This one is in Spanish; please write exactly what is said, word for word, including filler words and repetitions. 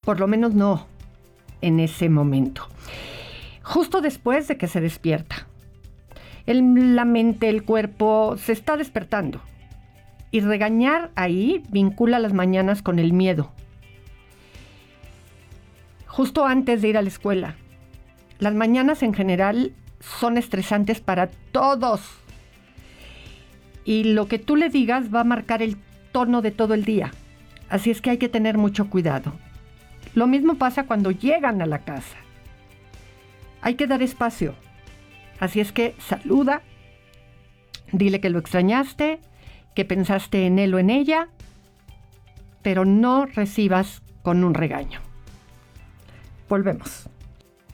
por lo menos no en ese momento. Justo después de que se despierta, el, la mente, el cuerpo se está despertando. Y regañar ahí vincula las mañanas con el miedo. Justo antes de ir a la escuela. Las mañanas en general son estresantes para todos. Y lo que tú le digas va a marcar el tono de todo el día. Así es que hay que tener mucho cuidado. Lo mismo pasa cuando llegan a la casa. Hay que dar espacio. Así es que saluda, dile que lo extrañaste, que pensaste en él o en ella, pero no recibas con un regaño. Volvemos.